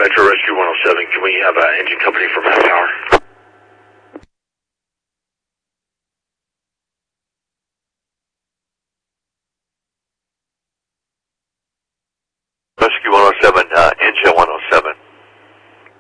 Metro Rescue 107, can we have engine company for manpower?